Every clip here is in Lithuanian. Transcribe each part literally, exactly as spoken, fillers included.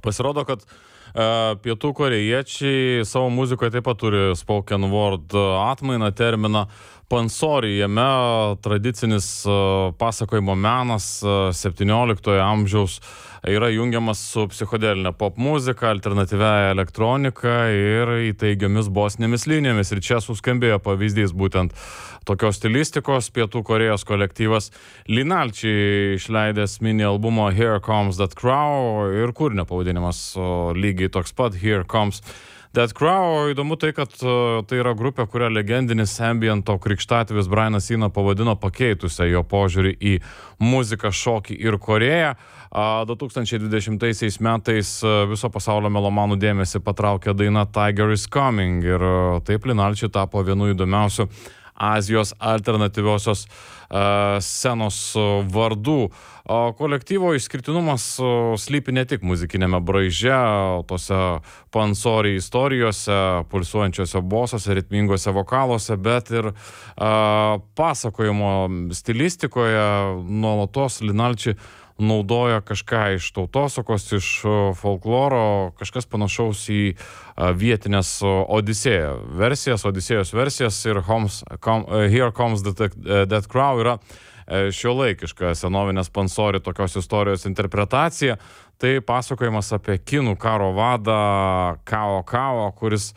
Pasirodo, kad e, pietų korėjiečiai savo muzikoje taip pat turi spoken word atmainą, terminą pansori. Jame tradicinis e, pasakojimo menas e, septynioliktojo amžiaus yra jungiamas su psichodelinė pop muzika, alternatyvia elektronika ir įtaigiomis bosinėmis linijomis. Ir čia suskambėjo pavyzdys būtent tokios stilistikos pietų Korėjos kolektyvas Linalčiai išleidęs mini albumo Here Comes That Crow ir kūrinio pavadinimas lygiai toks pat Here Comes That Crow. Įdomu tai, kad tai yra grupė, kurią legendinis ambiento krikštatėvis Brianas Eno pavadino pakeitusią jo požiūrį į muziką, šokį ir Korėją. du tūkstančiai dvidešimtaisiais metais viso pasaulio melomanų dėmesį patraukė daina Tiger is Coming ir taip Linalčiai tapo vienu įdomiausių Azijos alternatyviosios uh, scenos vardų. O kolektyvo išskirtinumas uh, slypi ne tik muzikinėme braiže, tose pansori istorijose, pulsuojančiose bosose, ritmingose vokaluose, bet ir uh, pasakojimo stilistikoje nuolatos Linalčiai naudoja kažką iš tautosakos, iš folkloro, kažkas panašaus į vietinės Odisėją versijas, Odisėjos versijas ir Homes, com, Here Comes That, That Crow yra šiuolaikiška senovinės pansori tokios istorijos interpretacija. Tai pasakojimas apie kinų karo vadą Kao Kao, kuris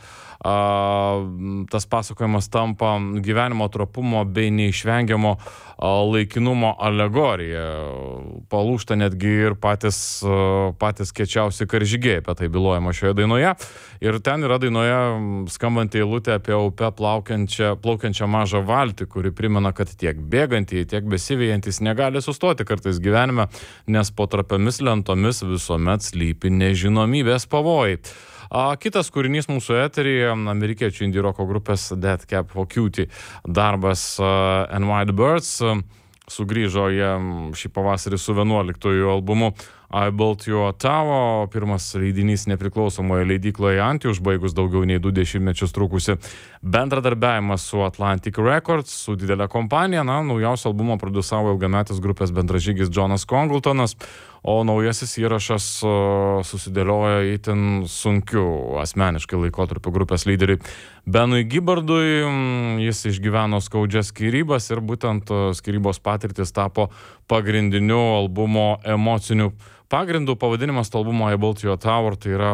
a, tas pasakojimas tampa gyvenimo trapumo bei neišvengiamo a, laikinumo alegorija. Palūšta netgi ir patys, a, patys kiečiausi karžygiai, apie tai byluojama šioje dainoje. Ir ten yra dainoje skambanti eilutė apie upę plaukiančią, plaukiančią mažą valtį, kuri primena, kad tiek bėgantieji, tiek besivyjantys negali sustoti kartais gyvenime, nes po trapiamis lentomis visuomet slypi nežinomybės pavojai. A, kitas kūrinys mūsų eteryje, amerikiečių indie roko grupės Dead Cab for Cutie darbas uh, And White Birds. Sugrįžo jie šį pavasarį su vienuoliktuoju albumu I Built Your Tower, pirmas leidinys nepriklausomoje leidykloje Anti, užbaigus daugiau nei du dešimtmečius trukusi bendradarbiavimą su Atlantic Records, su didelė kompanija. Na, naujausio albumo produsavo ilgametis grupės bendražygis Jonas Congletonas, o naujasis įrašas uh, susidėliojo itin sunkiu asmeniškai laikotarpiu grupės lyderiui Benui Gibbardui. Jis išgyveno skaudžias skyrybas ir būtent uh, skyrybos patirtis tapo pagrindiniu albumo emociniu pagrindu. Pavadinimas to albumo I Built Your Tower tai yra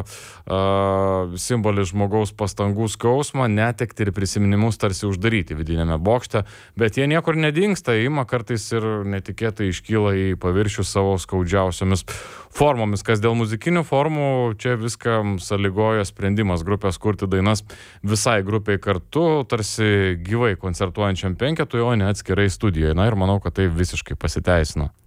uh, simbolis žmogaus pastangų skausmą, netekti ir prisiminimus tarsi uždaryti vidinėme bokšte, bet jie niekur nedingsta, ima kartais ir netikėtai iškyla į paviršių savo skaudžiausiomis formomis. Kas dėl muzikinių formų, čia viską sąlygoja sprendimas grupės kurti dainas visai grupiai kartu, tarsi gyvai koncertuojančiam penketui, o ne atskirai studijoje. Na ir manau, kad tai visiškai pasiteisino.